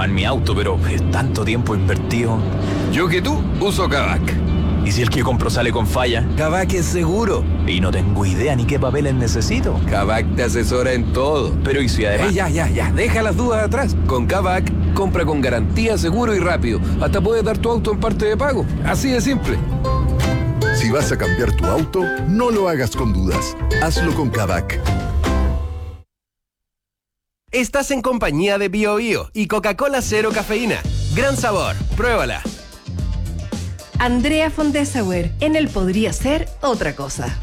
lavar mi auto, pero es tanto tiempo invertido. Yo que tú uso Kavak. ¿Y si el que compro sale con falla? Kavak es seguro. Y no tengo idea ni qué papeles necesito. Kavak te asesora en todo. Pero ¿y si además...? Ya, deja las dudas atrás. Con Kavak, compra con garantía, seguro y rápido. Hasta puedes dar tu auto en parte de pago. Así de simple. Si vas a cambiar tu auto, no lo hagas con dudas. Hazlo con Kavak. Estás en compañía de BioBio y Coca-Cola Cero Cafeína. Gran sabor, pruébala. Andrea von Dessauer, en él podría ser otra cosa.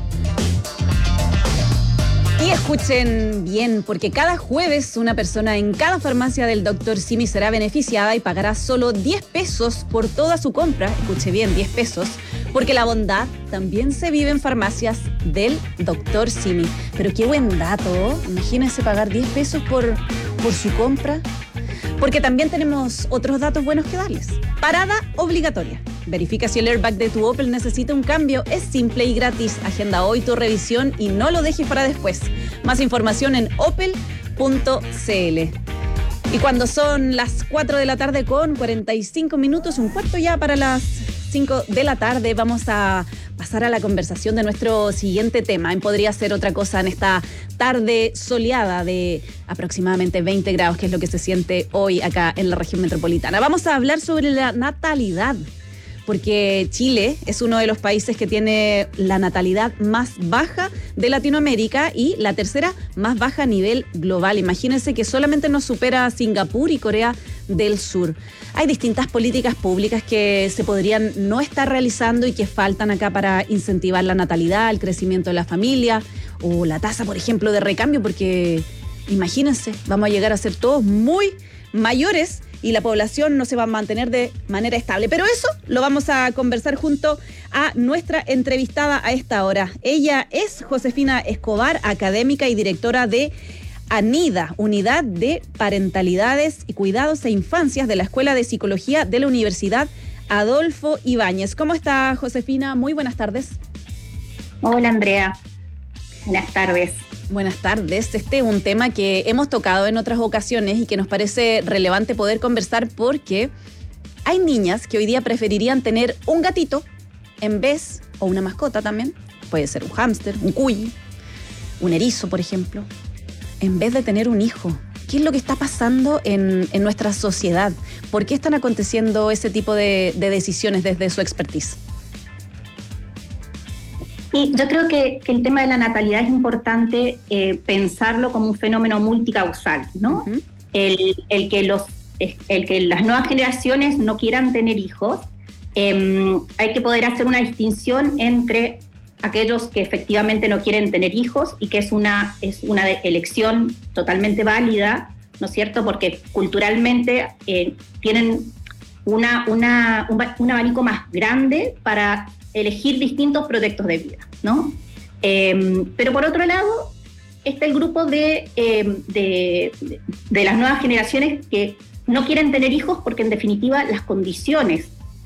Y escuchen bien, porque cada jueves una persona en cada farmacia del Dr. Simi será beneficiada y pagará solo 10 pesos por toda su compra. Escuche bien, 10 pesos, porque la bondad también se vive en farmacias del Dr. Simi. Pero qué buen dato, imagínense pagar 10 pesos por su compra. Porque también tenemos otros datos buenos que darles. Parada obligatoria. Verifica si el airbag de tu Opel necesita un cambio. Es simple y gratis. Agenda hoy tu revisión y no lo dejes para después. Más información en opel.cl. Y cuando son las 4 de la tarde con 45 minutos, un cuarto ya para las 5 de la tarde, vamos a pasar a la conversación de nuestro siguiente tema. Podría ser otra cosa en esta tarde soleada de aproximadamente 20 grados, que es lo que se siente hoy acá en la región metropolitana. Vamos a hablar sobre la natalidad, porque Chile es uno de los países que tiene la natalidad más baja de Latinoamérica y la tercera más baja a nivel global. Imagínense que solamente nos supera Singapur y Corea del Sur. Hay distintas políticas públicas que se podrían no estar realizando y que faltan acá para incentivar la natalidad, el crecimiento de la familia o la tasa, por ejemplo, de recambio, porque imagínense, vamos a llegar a ser todos muy mayores y la población no se va a mantener de manera estable. Pero eso lo vamos a conversar junto a nuestra entrevistada a esta hora. Ella es Josefina Escobar, académica y directora de ANIDA, Unidad de Parentalidades y Cuidados e Infancias de la Escuela de Psicología de la Universidad Adolfo Ibáñez. ¿Cómo está, Josefina? Muy buenas tardes. Hola, Andrea. Buenas tardes. Buenas tardes. Este es un tema que hemos tocado en otras ocasiones y que nos parece relevante poder conversar porque hay niñas que hoy día preferirían tener un gatito en vez, o una mascota también, puede ser un hámster, un cuy, un erizo, por ejemplo, en vez de tener un hijo. ¿Qué es lo que está pasando en nuestra sociedad? ¿Por qué están aconteciendo ese tipo de decisiones desde su expertise? Y yo creo que el tema de la natalidad es importante pensarlo como un fenómeno multicausal, ¿no? Uh-huh. El que las nuevas generaciones no quieran tener hijos, hay que poder hacer una distinción entre aquellos que efectivamente no quieren tener hijos y que es una elección totalmente válida, ¿no es cierto? Porque culturalmente tienen un abanico más grande para elegir distintos proyectos de vida, ¿no? Pero por otro lado, está el grupo de las nuevas generaciones que no quieren tener hijos porque en definitiva las condiciones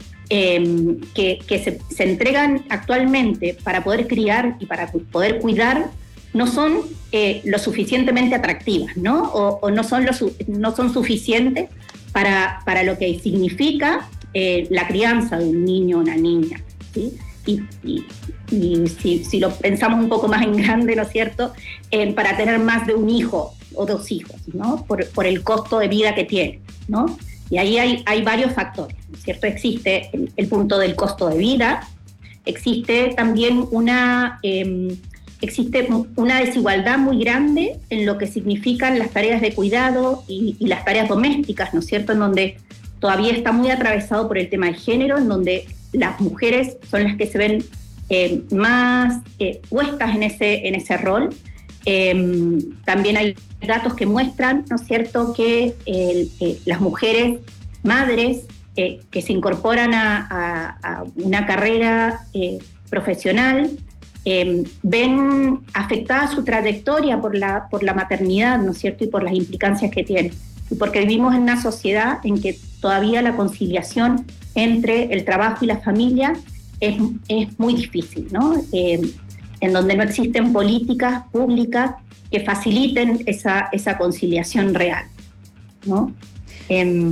que se entregan actualmente para poder criar y para poder cuidar no son lo suficientemente atractivas, ¿no? O no son suficientes para lo que significa la crianza de un niño o una niña, ¿sí? Y si lo pensamos un poco más en grande, ¿no es cierto?, para tener más de un hijo o dos hijos, ¿no?, por el costo de vida que tiene, ¿no? Y ahí hay varios factores, ¿no es cierto? Existe el punto del costo de vida, existe también una desigualdad muy grande en lo que significan las tareas de cuidado y las tareas domésticas, ¿no es cierto?, en donde todavía está muy atravesado por el tema de género, en donde las mujeres son las que se ven más puestas en ese rol. También hay datos que muestran, ¿no es cierto?, que las mujeres madres que se incorporan a una carrera profesional ven afectada su trayectoria por la maternidad, ¿no es cierto?, y por las implicancias que tiene. Y porque vivimos en una sociedad en que todavía la conciliación entre el trabajo y la familia es muy difícil, ¿no? En donde no existen políticas públicas que faciliten esa conciliación real, ¿no?